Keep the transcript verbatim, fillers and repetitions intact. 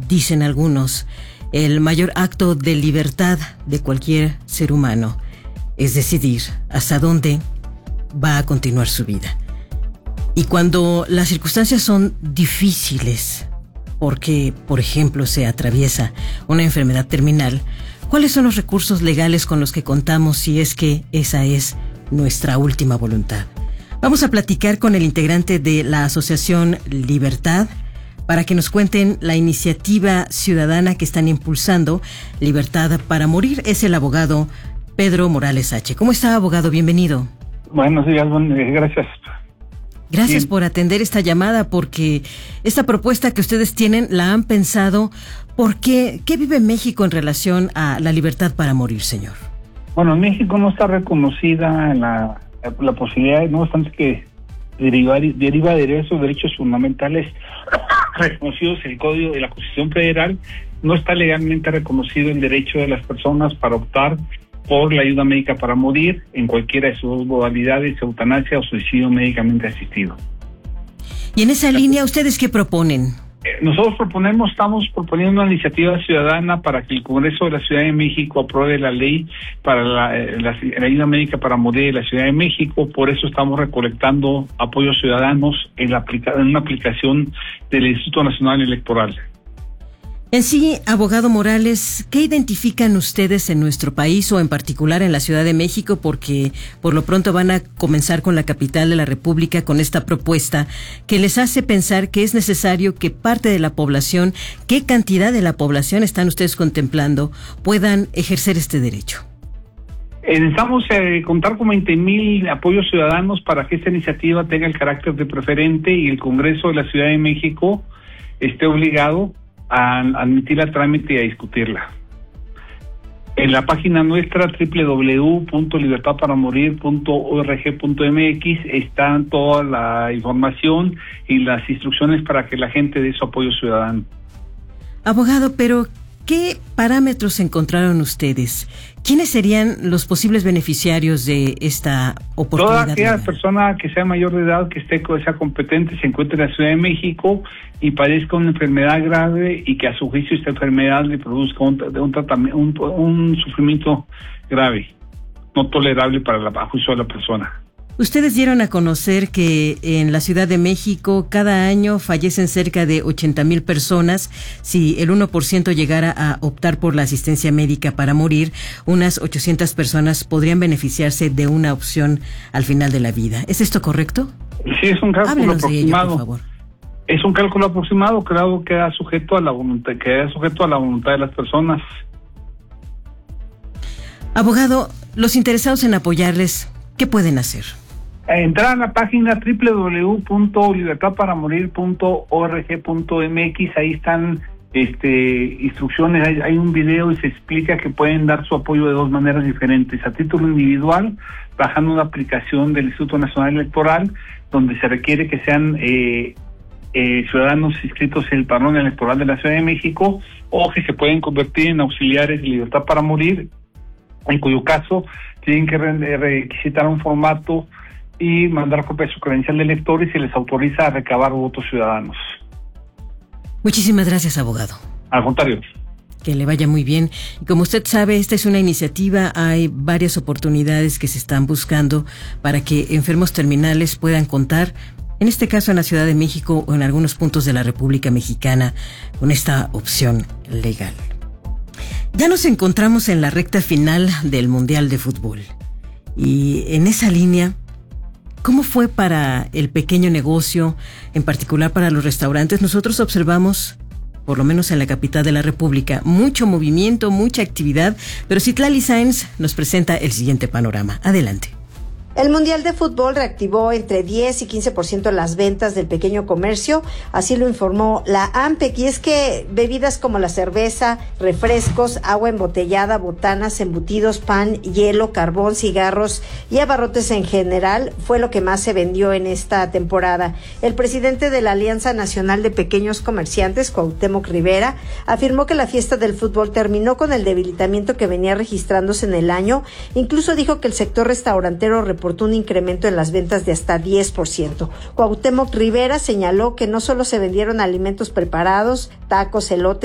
dicen algunos, el mayor acto de libertad de cualquier ser humano es decidir hasta dónde va a continuar su vida. Y cuando las circunstancias son difíciles, porque, por ejemplo, se atraviesa una enfermedad terminal, ¿cuáles son los recursos legales con los que contamos si es que esa es nuestra última voluntad? Vamos a platicar con el integrante de la Asociación Libertad para que nos cuenten la iniciativa ciudadana que están impulsando, Libertad para Morir. Es el abogado Pedro Morales H. ¿Cómo está, abogado? Bienvenido. Buenos días, bueno, gracias. Gracias sí. por atender esta llamada, porque esta propuesta que ustedes tienen la han pensado. ¿Por qué? ¿Qué vive México en relación a la libertad para morir, señor? Bueno, en México no está reconocida la, la posibilidad, no obstante que deriva, deriva de esos derechos fundamentales reconocidos en el Código de la Constitución Federal, no está legalmente reconocido el derecho de las personas para optar por la ayuda médica para morir en cualquiera de sus modalidades, eutanasia o suicidio médicamente asistido. Y en esa línea, ¿ustedes qué proponen? Eh, nosotros proponemos, estamos proponiendo una iniciativa ciudadana para que el Congreso de la Ciudad de México apruebe la ley para la, la, la ayuda médica para morir de la Ciudad de México. Por eso estamos recolectando apoyos ciudadanos en, la aplica, en una aplicación del Instituto Nacional Electoral. En sí, abogado Morales, ¿qué identifican ustedes en nuestro país o en particular en la Ciudad de México? Porque por lo pronto van a comenzar con la capital de la República con esta propuesta que les hace pensar que es necesario que parte de la población, ¿qué cantidad de la población están ustedes contemplando, puedan ejercer este derecho? Necesitamos eh, contar con veinte mil apoyos ciudadanos para que esta iniciativa tenga el carácter de preferente y el Congreso de la Ciudad de México esté obligado a admitir a trámite y a discutirla. En la página nuestra doble u doble u doble u punto libertad para morir punto org punto m x está toda la información y las instrucciones para que la gente dé su apoyo ciudadano. Abogado, pero ¿qué parámetros encontraron ustedes? ¿Quiénes serían los posibles beneficiarios de esta oportunidad? Toda aquella persona que sea mayor de edad, que esté sea competente, se encuentre en la Ciudad de México y padezca una enfermedad grave y que a su juicio esta enfermedad le produzca un, un, tratamiento, un, un sufrimiento grave, no tolerable para la, a juicio de la persona. Ustedes dieron a conocer que en la Ciudad de México cada año fallecen cerca de ochenta mil personas. Si el uno por ciento llegara a optar por la asistencia médica para morir, unas ochocientas personas podrían beneficiarse de una opción al final de la vida. ¿Es esto correcto? Sí, es un cálculo Háblenos aproximado. De ello, por favor. Es un cálculo aproximado, claro, que queda sujeto a la voluntad, queda sujeto a la voluntad de las personas. Abogado, los interesados en apoyarles, ¿qué pueden hacer? Entrar a la página doble u doble u doble u punto libertad para morir punto org punto m x, ahí están este, instrucciones, hay, hay un video y se explica que pueden dar su apoyo de dos maneras diferentes: a título individual, bajando una aplicación del Instituto Nacional Electoral, donde se requiere que sean eh, eh, ciudadanos inscritos en el padrón electoral de la Ciudad de México, o que se pueden convertir en auxiliares de Libertad para Morir, en cuyo caso tienen que re- requisitar un formato y mandar copia de su credencial de elector y se les autoriza a recabar votos ciudadanos. Muchísimas gracias, abogado. Al contrario. Que le vaya muy bien. Y como usted sabe, esta es una iniciativa, hay varias oportunidades que se están buscando para que enfermos terminales puedan contar, en este caso en la Ciudad de México o en algunos puntos de la República Mexicana, con esta opción legal. Ya nos encontramos en la recta final del Mundial de Fútbol. Y en esa línea, ¿cómo fue para el pequeño negocio, en particular para los restaurantes? Nosotros observamos, por lo menos en la capital de la República, mucho movimiento, mucha actividad, pero Citlali Sáenz nos presenta el siguiente panorama. Adelante. El Mundial de Fútbol reactivó entre diez y quince por ciento las ventas del pequeño comercio, así lo informó la AMPEC, y es que bebidas como la cerveza, refrescos, agua embotellada, botanas, embutidos, pan, hielo, carbón, cigarros y abarrotes en general fue lo que más se vendió en esta temporada. El presidente de la Alianza Nacional de Pequeños Comerciantes, Cuauhtémoc Rivera, afirmó que la fiesta del fútbol terminó con el debilitamiento que venía registrándose en el año. Incluso dijo que el sector restaurantero reportó un incremento en las ventas de hasta diez por ciento. Cuauhtémoc Rivera señaló que no solo se vendieron alimentos preparados, tacos, elotes,